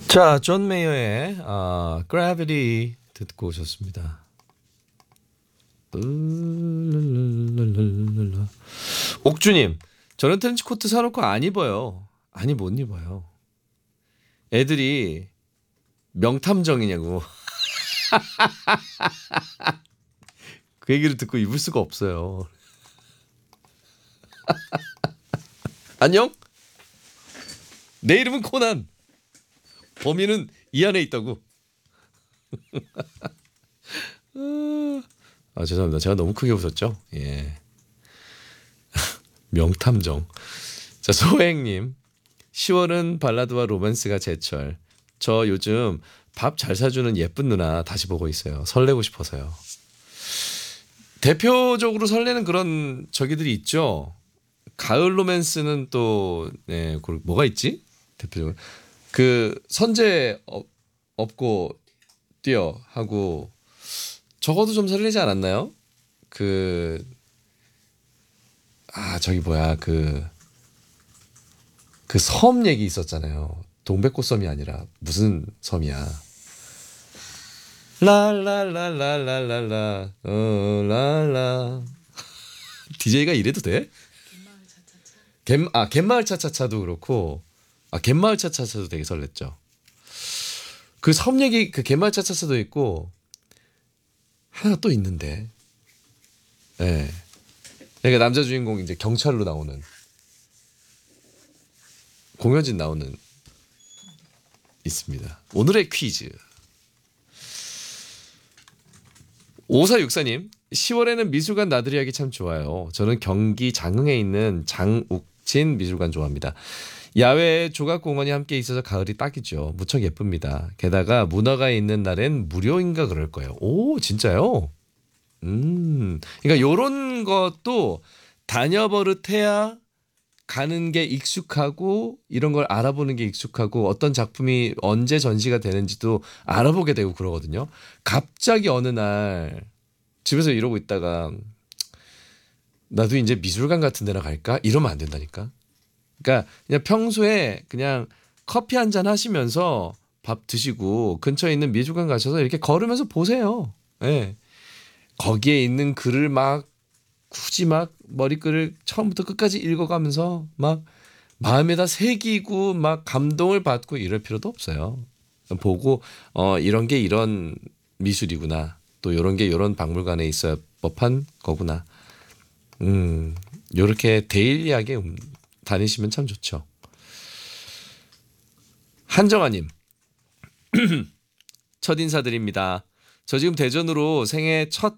자, 존 메이어의 Gravity 듣고 오셨습니다. 룰룰룰룰룰룰. 옥주님, 저는 트렌치코트 사놓고 안 입어요. 아니, 못 입어요. 애들이 명탐정이냐고. 그 얘기를 듣고 입을 수가 없어요. 안녕? 내 이름은 코난. 범인은 이 안에 있다고. 죄송합니다. 제가 너무 크게 웃었죠? 예. 명탐정. 자, 소행님. 10월은 발라드와 로맨스가 제철. 저 요즘 밥 잘 사주는 예쁜 누나 다시 보고 있어요. 설레고 싶어서요. 대표적으로 설레는 그런 저기들이 있죠. 가을 로맨스는 또 네, 뭐가 있지? 대표적으로 그 선제 업고 뛰어 하고 적어도 좀 설레지 않았나요? 저기 뭐야 그 섬 얘기 있었잖아요. 동백꽃 섬이 아니라 무슨 섬이야? 랄랄랄랄랄랄라 랄라. DJ가 이래도 돼? 갯마을 차차차도 그렇고 갯마을 차차차도 되게 설렜죠. 그 섬 얘기 그 갯마을 차차차도 있고 하나 또 있는데. 예. 네. 그러니까 남자 주인공 이제 경찰로 나오는 공효진 나오는 있습니다. 오늘의 퀴즈. 5464님 10월에는 미술관 나들이 하기 참 좋아요. 저는 경기 장흥에 있는 장욱진 미술관 좋아합니다. 야외에 조각공원이 함께 있어서 가을이 딱이죠. 무척 예쁩니다. 게다가 문화가 있는 날엔 무료인가 그럴 거예요. 오 진짜요? 그러니까 요런 것도 다녀버릇해야 가는 게 익숙하고 이런 걸 알아보는 게 익숙하고 어떤 작품이 언제 전시가 되는지도 알아보게 되고 그러거든요. 갑자기 어느 날 집에서 이러고 있다가 나도 이제 미술관 같은 데나 갈까? 이러면 안 된다니까. 그러니까 그냥 평소에 그냥 커피 한 잔 하시면서 밥 드시고 근처에 있는 미술관 가셔서 이렇게 걸으면서 보세요. 네. 거기에 있는 글을 막 굳이 막 머리글을 처음부터 끝까지 읽어가면서 막 마음에다 새기고 막 감동을 받고 이럴 필요도 없어요. 보고 이런 게 이런 미술이구나. 또 이런 게 이런 박물관에 있어야 법한 거구나. 요렇게 데일리하게 다니시면 참 좋죠. 한정아님 첫 인사드립니다. 저 지금 대전으로 생애 첫